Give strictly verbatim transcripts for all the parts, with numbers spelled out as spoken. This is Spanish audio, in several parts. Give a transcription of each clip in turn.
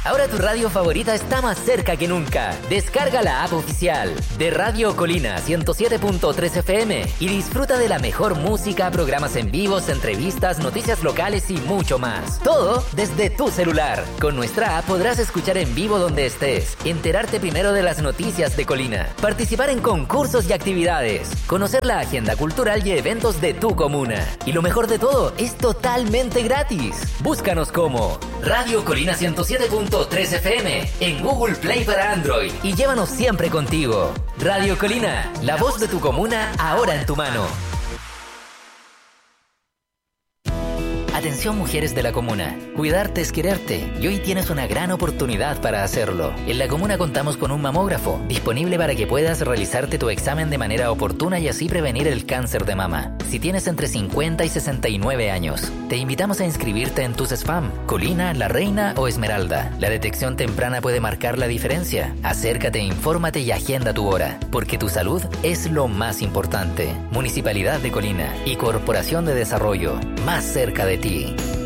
Ahora tu radio favorita está más cerca que nunca. Descarga la app oficial de Radio Colina ciento siete punto tres F M y disfruta de la mejor música, programas en vivos, entrevistas, noticias locales y mucho más. Todo desde tu celular. Con nuestra app podrás escuchar en vivo donde estés, enterarte primero de las noticias de Colina, participar en concursos y actividades, conocer la agenda cultural y eventos de tu comuna. Y lo mejor de todo, es totalmente gratis. Búscanos como Radio Colina ciento siete punto tres F M en Google Play para Android y llévanos siempre contigo. Radio Colina, la voz de tu comuna ahora en tu mano. Atención mujeres de la comuna, cuidarte es quererte y hoy tienes una gran oportunidad para hacerlo. En la comuna contamos con un mamógrafo disponible para que puedas realizarte tu examen de manera oportuna y así prevenir el cáncer de mama. Si tienes entre cincuenta y sesenta y nueve años, te invitamos a inscribirte en tus S F A M, Colina, La Reina o Esmeralda. La detección temprana puede marcar la diferencia. Acércate, infórmate y agenda tu hora, porque tu salud es lo más importante. Municipalidad de Colina y Corporación de Desarrollo, más cerca de ti.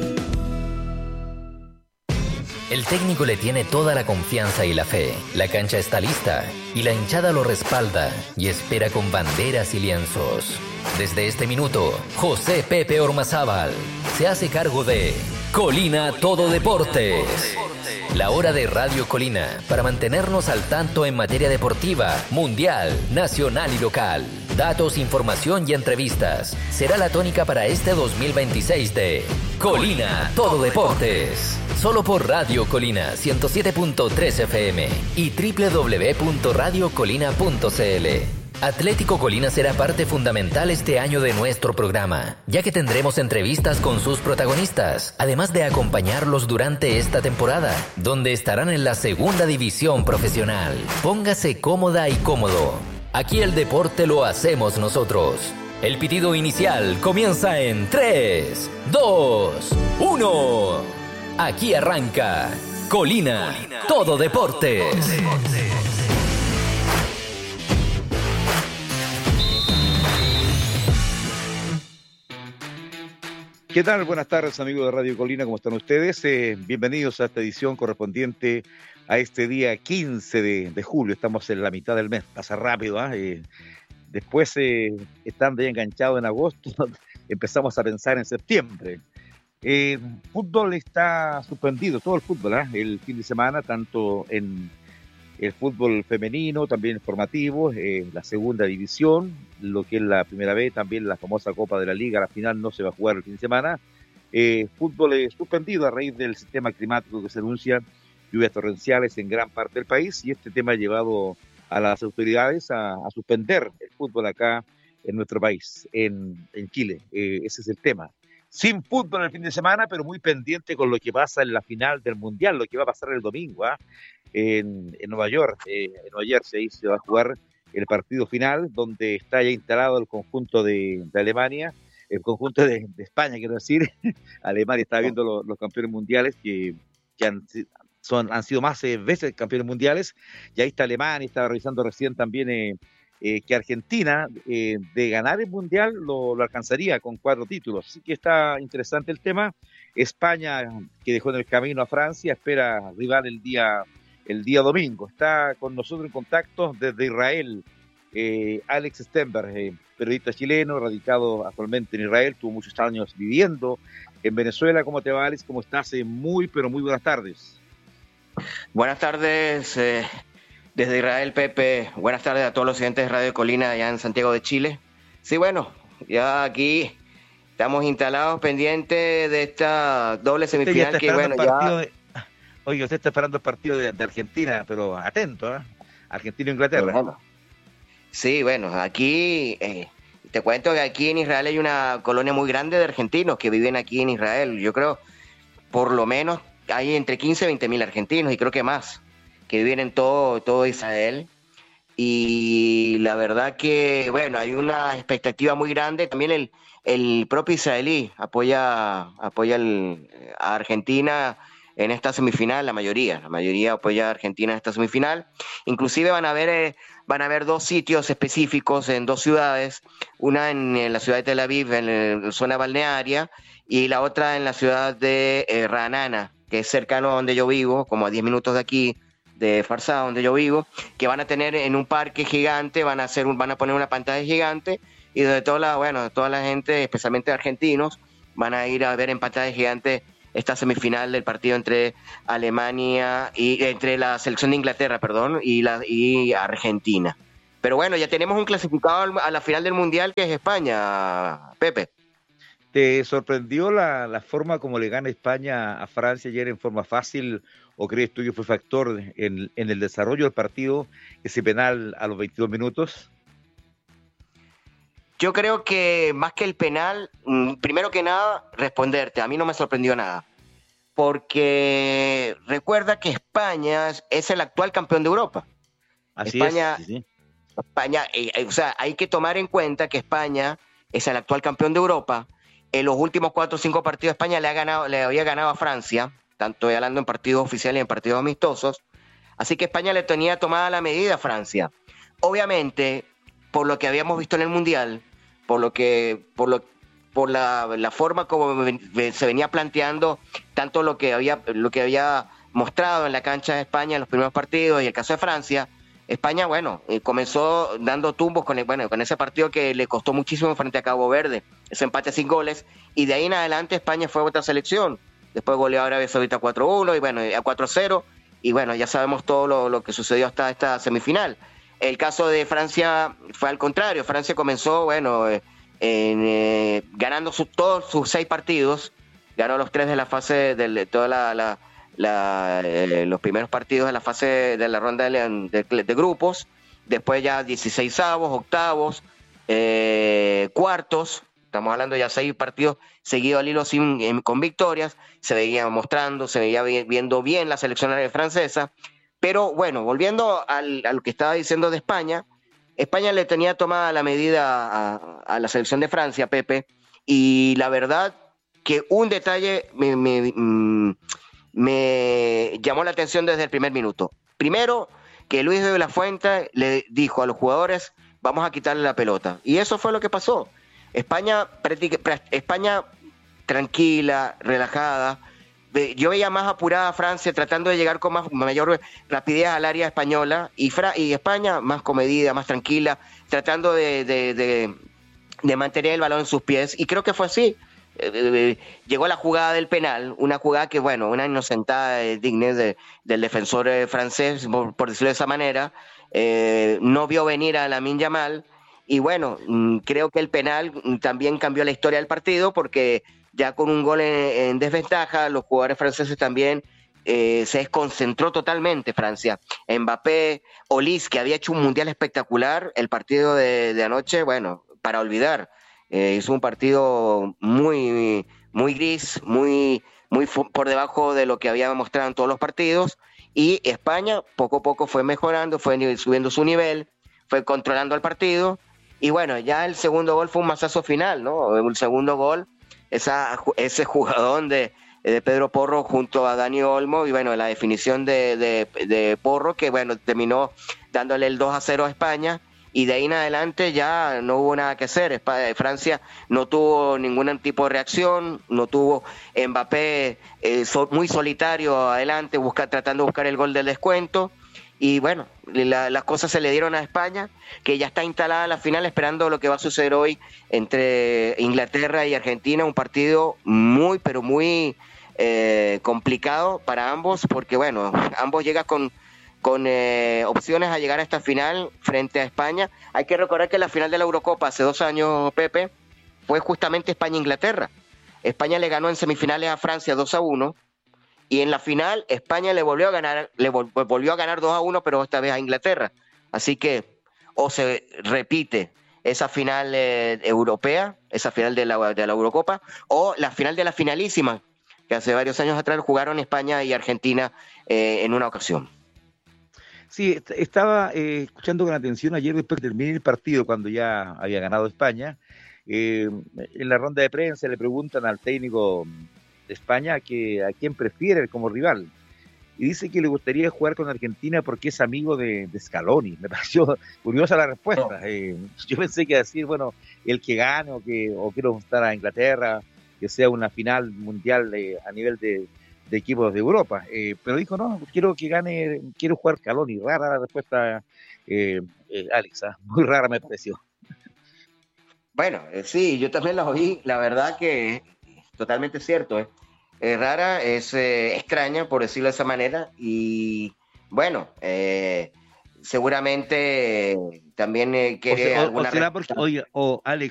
El técnico le tiene toda la confianza y la fe. La cancha está lista y la hinchada lo respalda y espera con banderas y lienzos. Desde este minuto, José Pepe Ormazábal se hace cargo de Colina Todo Deportes. La hora de Radio Colina para mantenernos al tanto en materia deportiva, mundial, nacional y local. Datos, información y entrevistas. Será la tónica para este dos mil veintiséis de Colina Todo Deportes. Solo por Radio Colina ciento siete punto tres F M y doble u doble u doble u punto radio colina punto c l. Atlético Colina será parte fundamental este año de nuestro programa, ya que tendremos entrevistas con sus protagonistas, además de acompañarlos durante esta temporada, donde estarán en la segunda división profesional. Póngase cómoda y cómodo. Aquí el deporte lo hacemos nosotros. El pitido inicial comienza en tres, dos, uno. Aquí arranca Colina, Colina Todo Deportes. Todo Deportes. ¿Qué tal? Buenas tardes, amigos de Radio Colina, ¿cómo están ustedes? Eh, bienvenidos a esta edición correspondiente a este día quince de, de julio. Estamos en la mitad del mes, pasa rápido, ¿eh? Eh, después, eh, estando ya enganchados en agosto, empezamos a pensar en septiembre. El eh, fútbol está suspendido, todo el fútbol, ¿eh? El fin de semana, tanto en el fútbol femenino, también formativo, eh, la segunda división, lo que es la primera vez, también la famosa Copa de la Liga, la final no se va a jugar el fin de semana. Eh, fútbol eh, suspendido a raíz del sistema climático que se anuncia, lluvias torrenciales en gran parte del país, y este tema ha llevado a las autoridades a, a suspender el fútbol acá en nuestro país, en, en Chile. Eh, ese es el tema. Sin fútbol el fin de semana, pero muy pendiente con lo que pasa en la final del Mundial, lo que va a pasar el domingo, ¿eh? En, en Nueva York, eh, en Nueva Jersey, ahí se va a jugar el partido final, donde está ya instalado el conjunto de, de Alemania, el conjunto de, de España, quiero decir. Alemania está viendo los, los campeones mundiales, que, que han, son, han sido más eh, veces campeones mundiales, y ahí está Alemania, estaba revisando recién también eh, eh, que Argentina, eh, de ganar el mundial, lo, lo alcanzaría con cuatro títulos, así que está interesante el tema. España, que dejó en el camino a Francia, espera rival el día... el día domingo. Está con nosotros en contacto desde Israel, eh, Alex Stenberg, eh, periodista chileno, radicado actualmente en Israel, tuvo muchos años viviendo en Venezuela. ¿Cómo te va, Alex? ¿Cómo estás? Eh, muy, pero muy buenas tardes. Buenas tardes, eh, desde Israel, Pepe. Buenas tardes a todos los oyentes de Radio Colina allá en Santiago de Chile. Sí, bueno, ya aquí estamos instalados pendientes de esta doble semifinal que, bueno, ya... De... Oye, usted está esperando el partido de, de Argentina, pero atento, ¿eh? Argentina-Inglaterra. Bueno, sí, bueno, aquí eh, te cuento que aquí en Israel hay una colonia muy grande de argentinos que viven aquí en Israel. Yo creo, por lo menos, hay entre quince y veinte mil argentinos, y creo que más, que viven en todo, todo Israel. Y la verdad que, bueno, hay una expectativa muy grande. También el, el propio israelí apoya, apoya el, a Argentina en esta semifinal, la mayoría, la mayoría apoya a Argentina en esta semifinal. Inclusive van a haber, eh, van a haber dos sitios específicos en dos ciudades, una en, en la ciudad de Tel Aviv, en la zona balnearia, y la otra en la ciudad de eh, Ra'anana, que que es cercano a donde yo vivo, como a diez minutos de aquí, de Farsá, donde yo vivo, que van a tener en un parque gigante, van a hacer un, van a poner una pantalla gigante y de toda la, bueno, toda la gente, especialmente argentinos, van a ir a ver en pantalla gigante esta semifinal del partido entre Alemania y entre la selección de Inglaterra, perdón, y la y Argentina. Pero bueno, ya tenemos un clasificado a la final del Mundial que es España, Pepe. ¿Te sorprendió la, la forma como le gana España a Francia ayer en forma fácil o crees tú que fue factor en, en el desarrollo del partido ese penal a los veintidós minutos? Yo creo que más que el penal, primero que nada, responderte, a mí no me sorprendió nada, porque recuerda que España es el actual campeón de Europa. Así España, es, sí, sí. España, eh, o sea, hay que tomar en cuenta que España es el actual campeón de Europa. En los últimos cuatro o cinco partidos España le ha ganado, le había ganado a Francia, tanto hablando en partidos oficiales y en partidos amistosos. Así que España le tenía tomada la medida a Francia. Obviamente, por lo que habíamos visto en el Mundial, por lo que, por lo, por la, la forma como se venía planteando, tanto lo que había, lo que había mostrado en la cancha de España en los primeros partidos y el caso de Francia, España, bueno, eh, comenzó dando tumbos con, el, bueno, con ese partido que le costó muchísimo frente a Cabo Verde, ese empate sin goles, y de ahí en adelante España fue otra selección. Después goleó a Arabia Saudita cuatro uno y bueno, a cuatro cero, y bueno, ya sabemos todo lo, lo que sucedió hasta esta semifinal. El caso de Francia fue al contrario, Francia comenzó, bueno, eh, en, eh, ganando su, todos sus seis partidos, ganó los tres de la fase de, de toda la... la La, eh, los primeros partidos de la fase de la ronda de, de, de grupos, después ya dieciseisavos, octavos, eh, cuartos, estamos hablando ya seis partidos seguidos al hilo sin, eh, con victorias, se veía mostrando, se veía viendo bien la selección francesa, pero bueno, volviendo al, a lo que estaba diciendo de España, España le tenía tomada la medida a, a la selección de Francia, Pepe, y la verdad que un detalle me... me mm, me llamó la atención desde el primer minuto. Primero, que Luis de la Fuente le dijo a los jugadores, vamos a quitarle la pelota. Y eso fue lo que pasó. España, España tranquila, relajada. Yo veía más apurada a Francia tratando de llegar con más, mayor rapidez al área española y, Fra- y España más comedida, más tranquila, tratando de, de, de, de mantener el balón en sus pies. Y creo que fue así. Eh, eh, llegó la jugada del penal, una jugada que, bueno, una inocentada eh, digna de, del defensor eh, francés, por, por decirlo de esa manera, eh, no vio venir a Lamine Yamal, y bueno, mm, creo que el penal mm, también cambió la historia del partido, porque ya con un gol en, en desventaja, los jugadores franceses también eh, se desconcentró totalmente Francia. Mbappé, Olise, que había hecho un mundial espectacular, el partido de, de anoche, bueno, para olvidar. Eh, hizo un partido muy, muy gris, muy, muy por debajo de lo que había mostrado en todos los partidos, y España poco a poco fue mejorando, fue subiendo su nivel, fue controlando el partido, y bueno, ya el segundo gol fue un mazazo final, ¿no? El segundo gol, esa, ese jugadón de, de Pedro Porro junto a Dani Olmo, y bueno, la definición de, de, de Porro, que bueno, terminó dándole el dos a cero a España. Y de ahí en adelante ya no hubo nada que hacer. Francia no tuvo ningún tipo de reacción, no tuvo Mbappé eh, so, muy solitario adelante, busca, tratando de buscar el gol del descuento. Y bueno, la, las cosas se le dieron a España, que ya está instalada en la final, esperando lo que va a suceder hoy entre Inglaterra y Argentina, un partido muy, pero muy eh, complicado para ambos, porque bueno, ambos llegan con... con eh, opciones a llegar a esta final frente a España. Hay que recordar que la final de la Eurocopa hace dos años, Pepe, fue justamente España-Inglaterra. España le ganó en semifinales a Francia dos a uno, y en la final España le volvió a ganar, le vol- volvió a ganar dos a uno, pero esta vez a Inglaterra. Así que o se repite esa final eh, europea, esa final de la, de la Eurocopa, o la final de la finalísima, que hace varios años atrás jugaron España y Argentina eh, en una ocasión. Sí, estaba eh, escuchando con atención ayer después de terminar el partido, cuando ya había ganado España. Eh, en la ronda de prensa le preguntan al técnico de España que a quién prefiere como rival. Y dice que le gustaría jugar con Argentina porque es amigo de, de Scaloni. Me pareció curiosa la respuesta. No. Eh, yo pensé que iba a decir, bueno, el que gane o que o quiero estar a Inglaterra, que sea una final mundial eh, a nivel de, de equipos de Europa. Eh, pero dijo, no, quiero que gane, quiero jugar Scaloni. Rara la respuesta, eh, eh, Alex, ¿eh? Muy rara me pareció. Bueno, eh, sí, yo también la oí, la verdad que es totalmente cierto. ¿eh? Es rara, es eh, extraña, por decirlo de esa manera, y bueno, eh, seguramente también eh, quiere o, sea, o, alguna... o será porque, oye, o Alex,